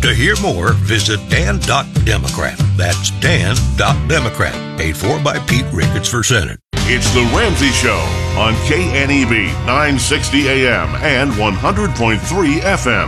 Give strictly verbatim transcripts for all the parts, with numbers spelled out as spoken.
To hear more, visit dan dot democrat. That's dan dot democrat. Paid for by Pete Ricketts for Senate. It's The Ramsey Show on K N E B nine sixty A M and one hundred point three F M.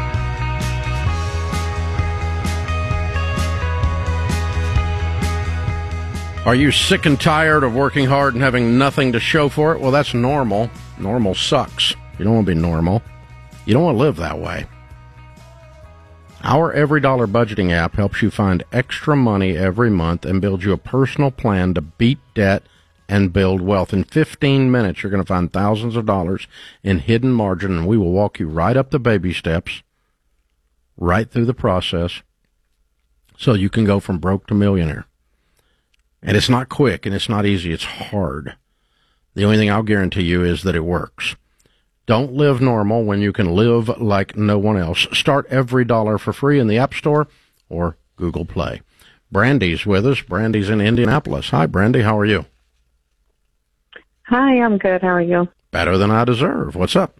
Are you sick and tired of working hard and having nothing to show for it? Well, that's normal. Normal sucks. You don't want to be normal. You don't want to live that way. Our Every Dollar Budgeting app helps you find extra money every month and build you a personal plan to beat debt and build wealth. In fifteen minutes, you're going to find thousands of dollars in hidden margin, and we will walk you right up the baby steps, right through the process, so you can go from broke to millionaire. And it's not quick, and it's not easy. It's hard. The only thing I'll guarantee you is that it works. Don't live normal when you can live like no one else. Start Every Dollar for free in the App Store or Google Play. Brandy's with us. Brandy's in Indianapolis. Hi, Brandy. How are you? Hi, I'm good. How are you? Better than I deserve. What's up?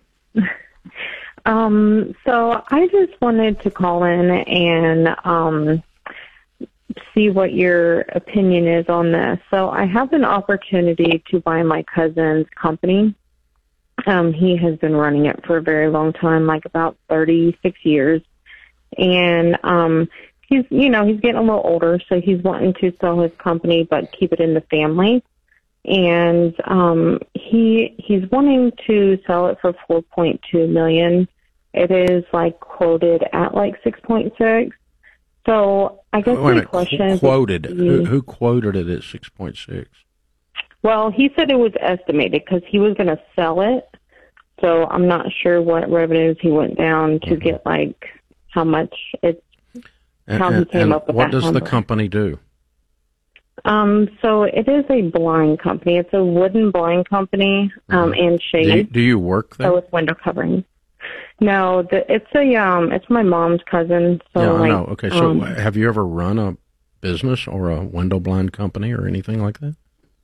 um, so I just wanted to call in and um, see what your opinion is on this. So I have an opportunity to buy my cousin's company. Um, he has been running it for a very long time, like about thirty-six years. And um, he's, you know, he's getting a little older, so he's wanting to sell his company but keep it in the family. And um, he he's wanting to sell it for four point two million dollars. It is like quoted at like six point six. So I guess Wait a my minute, question qu- is, quoted. is Who, who quoted it at six point six? Well, he said it was estimated because he was going to sell it. So I'm not sure what revenues he went down to mm-hmm. get, like how much it's and, how and, he came and up with what that does number. the company do? Um, so it is a blind company. It's a wooden blind company um, Mm-hmm. and shade. Do you, do you work there? So it's window covering. No, the, it's a um, it's my mom's cousin. So yeah, like, I know. Okay, so um, have you ever run a business or a window blind company or anything like that?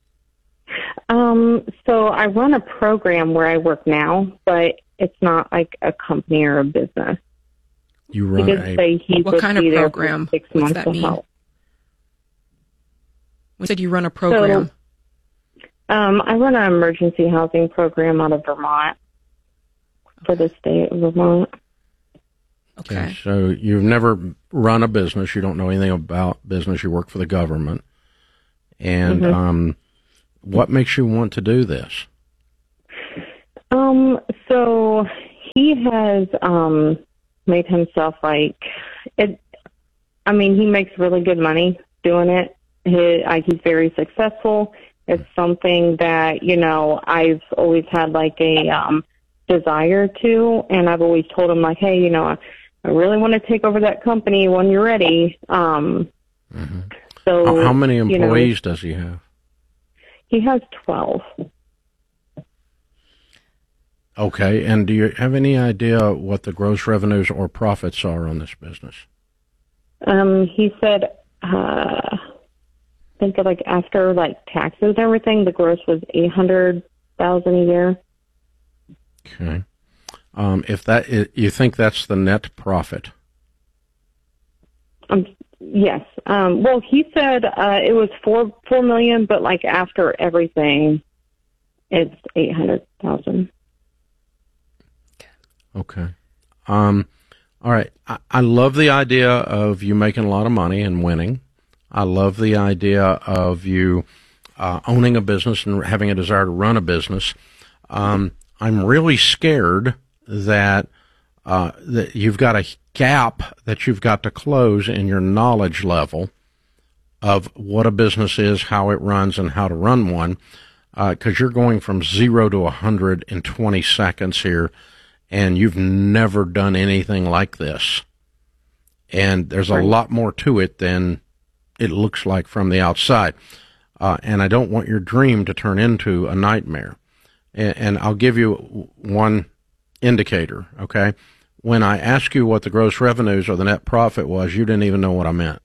Um, so I run a program where I work now, but it's not like a company or a business. You run he did a say he what would kind of be there program? for six What's months that to mean? help. We said you run a program. So, um, I run an emergency housing program out of Vermont for the state of Vermont. Okay. okay. So you've never run a business. You don't know anything about business. You work for the government. And mm-hmm. um, what makes you want to do this? Um, so he has um, made himself like it. I mean, he makes really good money doing it. He, uh, he's very successful. It's something that, you know, I've always had like a um, desire to, and I've always told him like, hey, you know, I, I really want to take over that company when you're ready. Um, mm-hmm. So how, how many employees you know, does he have? He has twelve. Okay, and do you have any idea what the gross revenues or profits are on this business? Um, he said, uh, I think like after like taxes and everything, the gross was eight hundred thousand a year. Okay, um, if that is, you think that's the net profit? Um, yes. Um, well, he said uh, it was four four million, but like after everything, it's eight hundred thousand. Okay. Um, all right. I, I love the idea of you making a lot of money and winning. I love the idea of you uh, owning a business and having a desire to run a business. Um, I'm really scared that uh, that you've got a gap that you've got to close in your knowledge level of what a business is, how it runs, and how to run one, because uh, you're going from zero to one hundred in twenty seconds here. And you've never done anything like this. And there's a right. lot more to it than it looks like from the outside. Uh, and I don't want your dream to turn into a nightmare. And, and I'll give you one indicator, okay? When I asked you what the gross revenues or the net profit was, you didn't even know what I meant.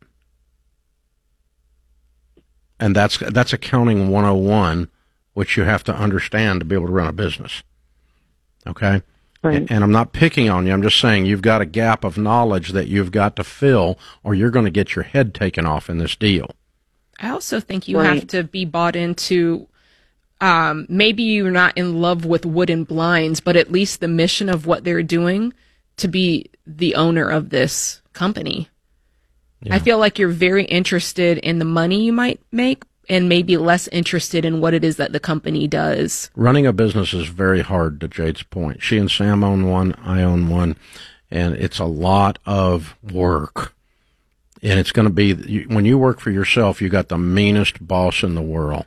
And that's that's accounting one oh one, which you have to understand to be able to run a business, okay? Right. And, and I'm not picking on you. I'm just saying you've got a gap of knowledge that you've got to fill, or you're going to get your head taken off in this deal. I also think you Right. have to be bought into, um, maybe you're not in love with wooden blinds, but at least the mission of what they're doing to be the owner of this company. Yeah. I feel like you're very interested in the money you might make and maybe less interested in what it is that the company does. Running a business is very hard, to Jade's point. She and Sam own one, I own one, and it's a lot of work. And it's going to be, when you work for yourself, you got the meanest boss in the world.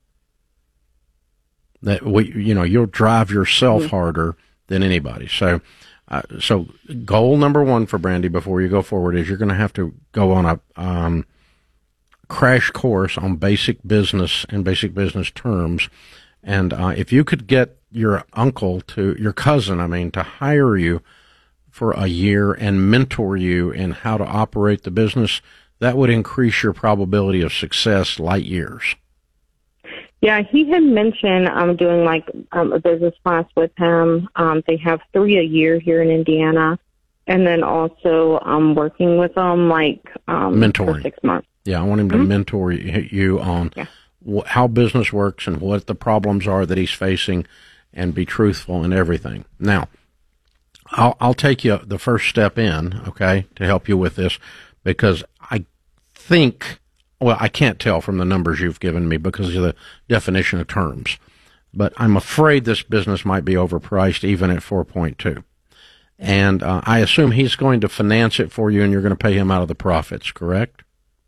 That we, you know, you'll drive yourself mm-hmm. harder than anybody. So, uh, so goal number one for Brandy before you go forward is you're going to have to go on a um, crash course on basic business and basic business terms. And uh, if you could get your uncle to, your cousin, I mean, to hire you for a year and mentor you in how to operate the business, that would increase your probability of success light years. Yeah, he had mentioned um, doing like um, a business class with him. Um, they have three a year here in Indiana, and then also um, working with them like um, mentoring for six months. Yeah, I want him to mm-hmm. mentor you on yeah. wh- how business works and what the problems are that he's facing, and be truthful in everything. Now, I'll, I'll take you the first step in, okay, to help you with this, because I think, well, I can't tell from the numbers you've given me because of the definition of terms, but I'm afraid this business might be overpriced even at four point two. And uh, I assume he's going to finance it for you and you're going to pay him out of the profits, correct?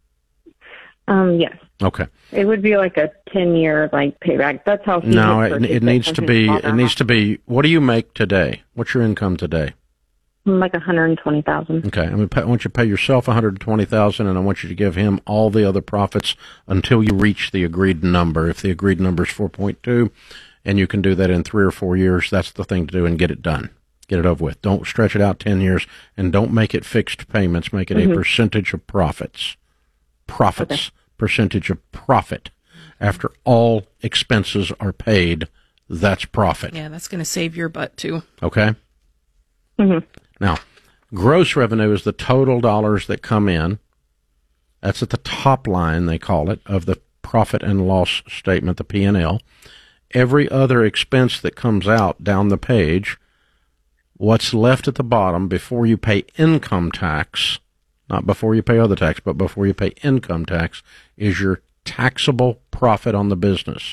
Um, yes. Okay. It would be like a ten-year like payback. That's how he No, had it, purchased it needs to from be, his it needs to be, what do you make today? What's your income today? Like one hundred twenty thousand dollars. Okay. I'm gonna pay, I want you to pay yourself one hundred twenty thousand dollars, and I want you to give him all the other profits until you reach the agreed number. If the agreed number is four point two, and you can do that in three or four years, that's the thing to do, and get it done. Get it over with. Don't stretch it out ten years, and don't make it fixed payments. Make it mm-hmm. a percentage of profits. Profits. Okay. Percentage of profit. After all expenses are paid, that's profit. Yeah, that's going to save your butt, too. Okay? Mm-hmm. Now, gross revenue is the total dollars that come in. That's at the top line, they call it, of the profit and loss statement, the P and L. Every other expense that comes out down the page, what's left at the bottom before you pay income tax, not before you pay other tax, but before you pay income tax, is your taxable profit on the business.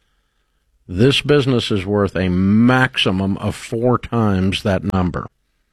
This business is worth a maximum of four times that number.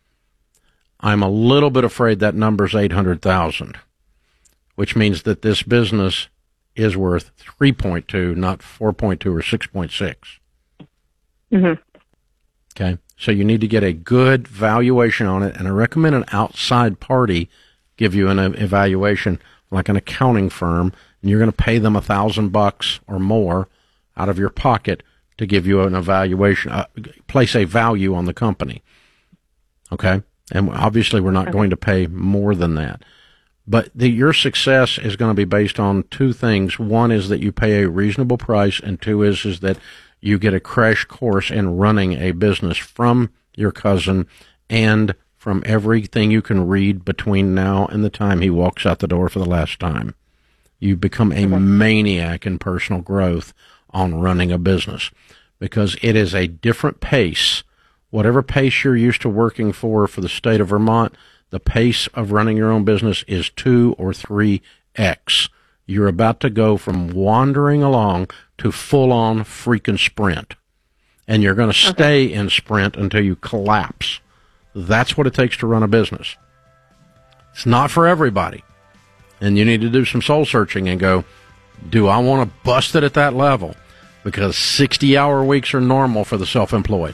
I'm a little bit afraid that number's eight hundred thousand dollars, which means that this business is worth three point two, not four point two or six point six. Mm-hmm. Okay, so you need to get a good valuation on it, and I recommend an outside party give you an evaluation, like an accounting firm, and you're going to pay them a thousand bucks or more out of your pocket to give you an evaluation, uh, place a value on the company. Okay? And obviously we're not okay. going to pay more than that. But the, your success is going to be based on two things. One is that you pay a reasonable price, and two is, is that you get a crash course in running a business from your cousin and from everything you can read between now and the time he walks out the door for the last time. You become a maniac in personal growth on running a business because it is a different pace. Whatever pace you're used to working for for the state of Vermont, the pace of running your own business is two or three X. You're about to go from wandering along to full-on freaking sprint. And you're going to stay okay. in sprint until you collapse. That's what it takes to run a business. It's not for everybody. And you need to do some soul searching and go, do I want to bust it at that level? Because sixty-hour weeks are normal for the self-employed.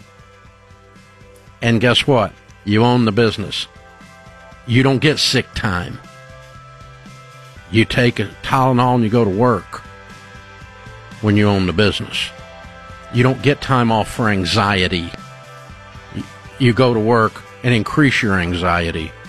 And guess what? You own the business. You don't get sick time. You take a Tylenol and you go to work when you own the business. You don't get time off for anxiety. You go to work and increase your anxiety